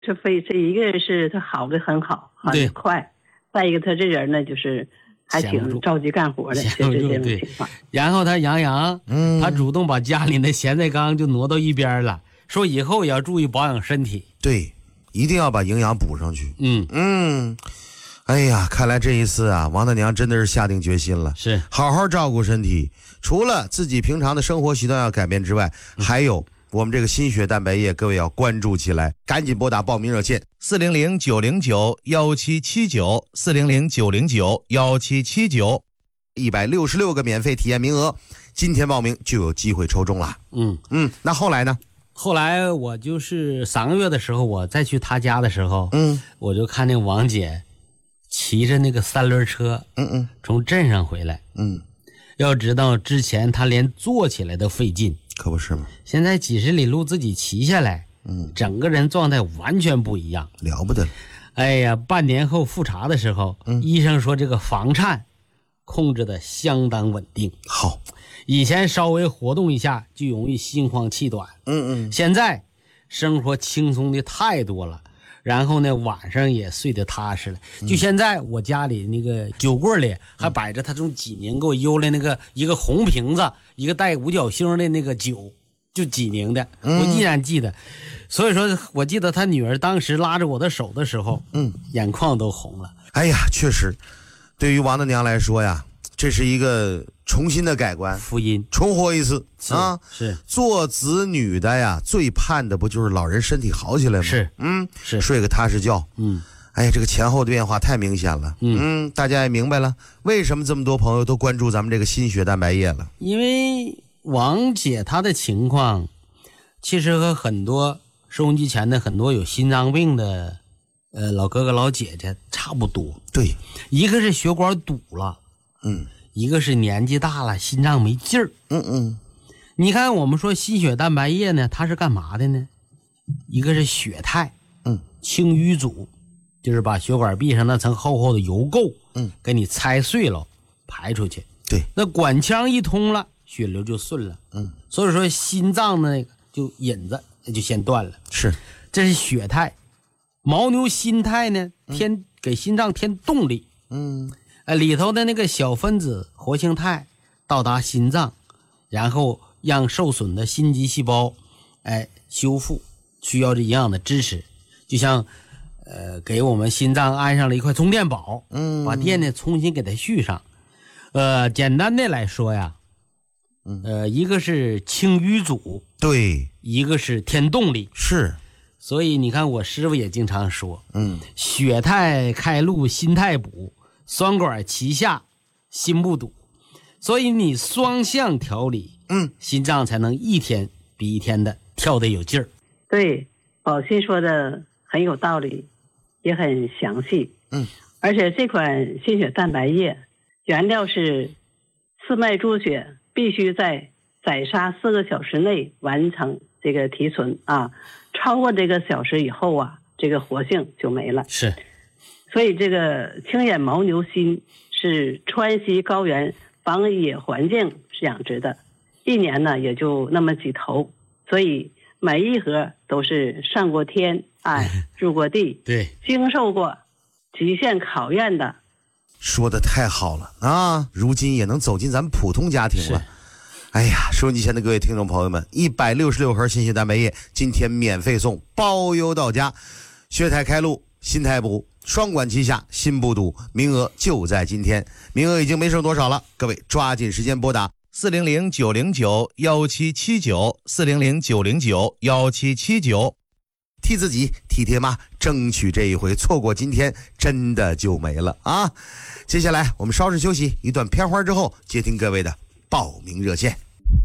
这一个是他好的很好，好的快，再一个他这人呢就是还挺着急干活的，就这种情况。 然后他杨，他主动把家里的咸菜缸就挪到一边了，说以后也要注意保养身体。 对，一定要把营养补上去。哎呀，看来这一次啊，王大娘真的是下定决心了， 是好好照顾身体。除了自己平常的生活习惯要改变之外，还有我们这个心血蛋白液，各位要关注起来，赶紧拨打报名热线400-909-1779，400-909-1779， 166个免费体验名额，今天报名就有机会抽中了。那后来呢？ 后来我就是3个月的时候，我再去他家的时候，我就看那王姐骑着那个3轮车，从镇上回来，要知道之前她连坐起来都费劲， 可不是吗？ 现在几十里路自己骑下来，整个人状态完全不一样， 了不得了。 哎呀，半年后复查的时候，医生说这个房颤控制的相当稳定， 好， 以前稍微活动一下就容易心慌气短，现在生活轻松的太多了，然后呢晚上也睡得踏实了。就现在我家里那个酒柜里还摆着他从济宁给我邮来那个一个红瓶子，一个带五角星的那个酒，就济宁的，我依然记得。所以说我记得他女儿当时拉着我的手的时候，眼眶都红了。 哎呀，确实对于王大娘来说呀，这是一个重新的改观， 福音， 重活一次啊！ 是做子女的呀，最盼的不就是老人身体好起来吗？ 是， 是睡个踏实觉。哎呀，这个前后的变化太明显了。大家也明白了，为什么这么多朋友都关注咱们这个心血蛋白液了？ 因为王姐她的情况，其实和很多收音机前的很多有心脏病的老哥哥老姐姐差不多。 对， 一个是血管堵了，一个是年纪大了心脏没劲儿。你看我们说心血蛋白液呢，它是干嘛的呢？一个是血肽，清淤阻，就是把血管壁上那层厚厚的油垢，给你拆碎了排出去。 对， 那管腔一通了，血流就顺了。所以说心脏那个就引子就先断了。 是， 这是血肽。牦牛心肽呢，给心脏添动力。里头的那个小分子活性肽到达心脏，然后让受损的心肌细胞修复，需要这营养的支持，就像给我们心脏安上了一块充电宝，把电呢重新给它续上。简单的来说呀，一个是清淤阻， 对， 一个是添动力。 是， 所以你看我师傅也经常说，血肽开路心肽补，双管齐下心不堵。所以你双向调理，心脏才能一天比一天的跳得有劲儿。 对，宝信说的很有道理，也很详细。而且这款心血蛋白液原料是四脉猪血，必须在宰杀4个小时内完成这个提纯啊，超过这个小时以后啊，这个活性就没了。 是， 所以这个清眼牦牛心是川西高原仿野环境养殖的，1年呢也就那么几头，所以每一盒都是上过天，入过地， 对， 经受过极限考验的。 说的太好了啊！如今也能走进咱们普通家庭了。哎呀，收音机前的各位听众朋友们，166盒心血蛋白液今天免费送，包邮到家。血肽开路，心肽补，双管齐下，心不堵。名额就在今天，名额已经没剩多少了，各位抓紧时间拨打400-909-1779 400-909-1779，替自己替爹妈争取这一回，错过今天真的就没了啊！接下来我们稍事休息，一段片花之后接听各位的报名热线。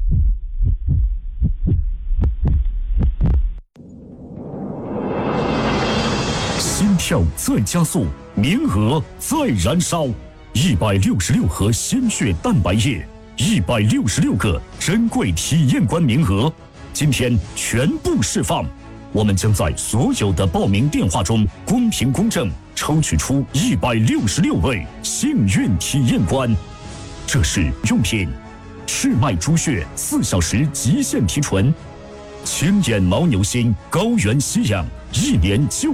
心跳在加速，名额在燃烧，166盒鲜血蛋白液，166个珍贵体验官名额，今天全部释放。我们将在所有的报名电话中公平公正抽取出166位幸运体验官。这是用品：赤脉猪血4小时极限提纯，清眼牦牛心高原吸氧 1年就